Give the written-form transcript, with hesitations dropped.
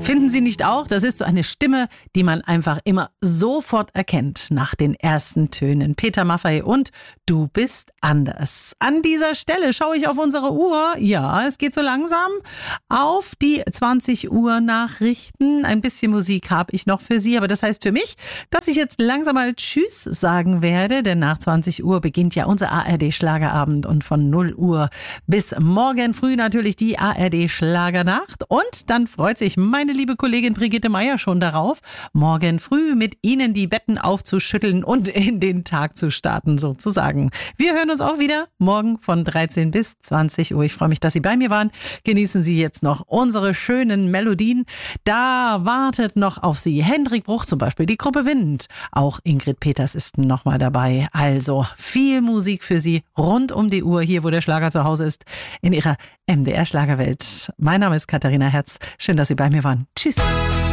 Finden Sie nicht auch? Das ist so eine Stimme, die man einfach immer sofort erkennt nach den ersten Tönen. Peter Maffay und Du bist anders. An dieser Stelle schaue ich auf unsere Uhr. Ja, es geht so langsam auf die 20 Uhr Nachrichten. Ein bisschen Musik habe ich noch für Sie, aber das heißt für mich, dass ich jetzt langsam mal Tschüss sagen werde, denn nach 20 Uhr beginnt ja unser ARD-Schlagerabend und von 0 Uhr bis morgen früh natürlich die ARD-Schlagernacht. Und dann freut sich meine liebe Kollegin Brigitte Meier schon darauf, morgen früh mit Ihnen die Betten aufzuschütteln und in den Tag zu starten sozusagen. Wir hören uns auch wieder morgen von 13 bis 20 Uhr. Ich freue mich, dass Sie bei mir waren. Genießen Sie jetzt noch unsere schönen Melodien. Da wartet noch auf Sie Hendrik Bruch zum Beispiel, die Gruppe Wind. Auch Ingrid Peters ist nochmal dabei. Also viel Musik für Sie rund um die Uhr hier, wo der Schlager zu Hause ist, in Ihrer MDR Schlagerwelt. Mein Name ist Katharina Herz. Schön, dass Sie bei mir waren. Tschüss.